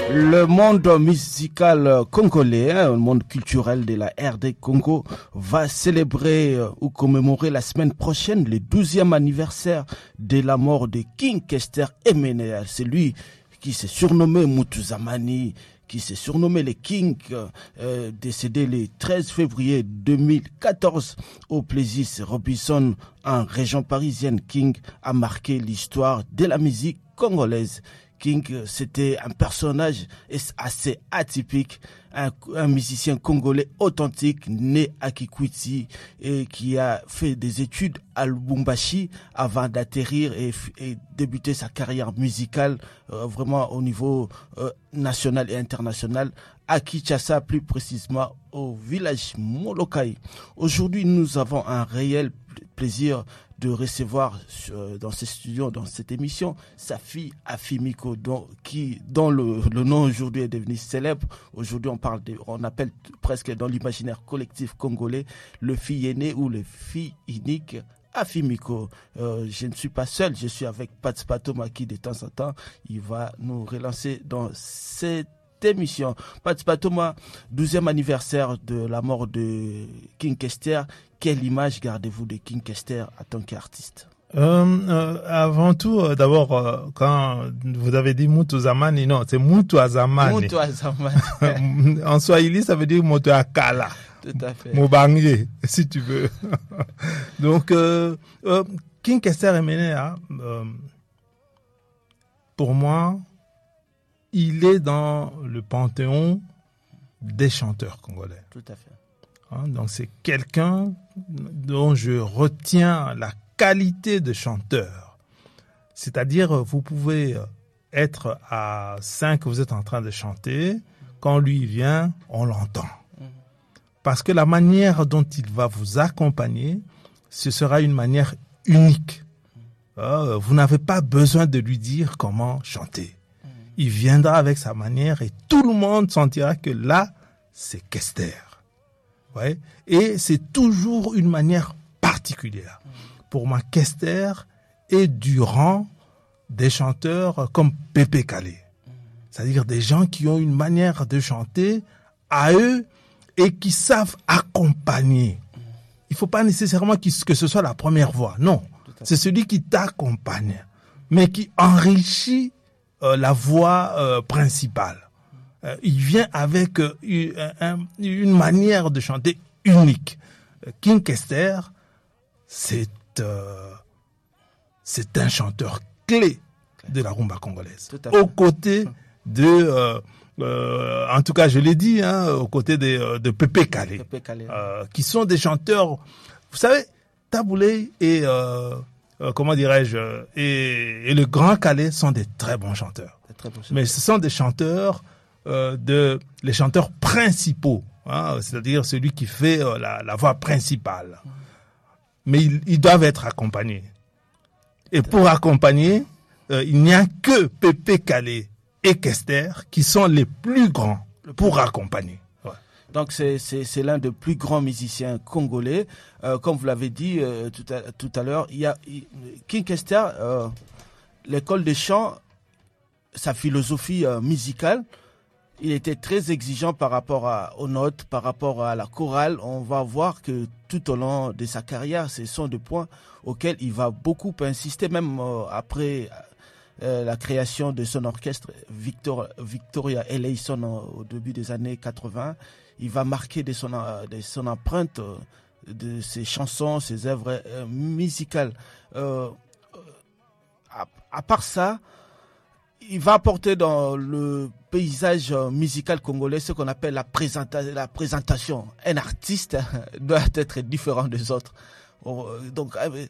Le monde musical congolais, le monde culturel de la RD Congo va célébrer ou commémorer la semaine prochaine le 12e anniversaire de la mort de King Kester Emeneya. C'est lui qui s'est surnommé Mutuzamani, qui s'est surnommé le King, décédé le 13 février 2014 au Plessis Robinson en région parisienne. King a marqué l'histoire de la musique congolaise. King, c'était un personnage assez atypique, un musicien congolais authentique, né à Kikwiti et qui a fait des études à Lubumbashi avant d'atterrir et débuter sa carrière musicale vraiment au niveau national et international à Kinshasa, plus précisément au village Molokai. Aujourd'hui, nous avons un réel plaisir de recevoir dans ces studios, dans cette émission, sa fille Afimiko, dont le nom aujourd'hui est devenu célèbre. Aujourd'hui, on appelle presque dans l'imaginaire collectif congolais le fille aîné ou le fille unique Afimiko. Je ne suis pas seul, je suis avec Pats Patoma qui de temps en temps, il va nous relancer dans cette émission. Pats Patoma, 12e anniversaire de la mort de King Kester. Quelle image gardez-vous de King Kester en tant qu'artiste? Avant tout, d'abord, quand vous avez dit Mutuzamani, non, c'est Mutuazamani. Mutuazamani. En swahili, ça veut dire Mutuakala. Tout à fait. Mobangue, si tu veux. Donc, King Kester Emeneya, pour moi, il est dans le panthéon des chanteurs congolais. Tout à fait. Donc c'est quelqu'un dont je retiens la qualité de chanteur. C'est-à-dire, vous pouvez être à 5, vous êtes en train de chanter, quand lui vient, on l'entend. Parce que la manière dont il va vous accompagner, ce sera une manière unique. Vous n'avez pas besoin de lui dire comment chanter. Il viendra avec sa manière et tout le monde sentira que là, c'est Kester. Ouais. Et c'est toujours une manière particulière. Pour moi, Kester est du rang des chanteurs comme Pépé Calé. C'est-à-dire des gens qui ont une manière de chanter à eux et qui savent accompagner. Il ne faut pas nécessairement que ce soit la première voix. Non, c'est celui qui t'accompagne, mais qui enrichit la voix principale. Il vient avec une manière de chanter unique. King Kester, c'est un chanteur clé de la rumba congolaise. Aux côtés de, en tout cas je l'ai dit, aux côtés de Pépé Calé, qui sont des chanteurs, vous savez, Taboulé et comment dirais-je, et le Grand Calais sont des très bons chanteurs. Mais ce sont des chanteurs les chanteurs principaux, c'est-à-dire celui qui fait la voix principale. Mais ils doivent être accompagnés. Et pour accompagner, il n'y a que Pépé Calé et Kester qui sont les plus grands pour accompagner. Ouais. Donc c'est l'un des plus grands musiciens congolais. Comme vous l'avez dit tout à l'heure, il y a King Kester, l'école de chant, sa philosophie musicale. Il était très exigeant par rapport aux notes, par rapport à la chorale. On va voir que tout au long de sa carrière, ce sont des points auxquels il va beaucoup insister, même après la création de son orchestre Victoria Eleison au début des années 80. Il va marquer de son empreinte de ses chansons, ses œuvres musicales. À part ça, il va apporter dans le paysage musical congolais ce qu'on appelle la présentation. Un artiste doit être différent des autres. Donc,